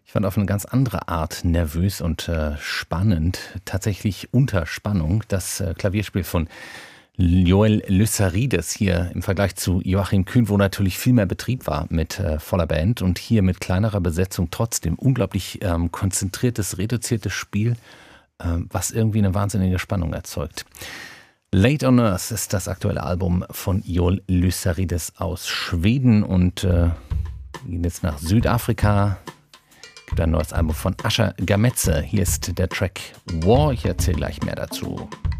Ich fand auf eine ganz andere Art nervös und spannend, tatsächlich unter Spannung, das Klavierspiel von Joel Lyssarides hier im Vergleich zu Joachim Kühn, wo natürlich viel mehr Betrieb war mit voller Band und hier mit kleinerer Besetzung trotzdem unglaublich konzentriertes, reduziertes Spiel, was irgendwie eine wahnsinnige Spannung erzeugt. Late on Earth ist das aktuelle Album von Joel Lyssarides aus Schweden und wir gehen jetzt nach Südafrika. Gibt ein neues Album von Asher Gametze. Hier ist der Track War. Ich erzähle gleich mehr dazu.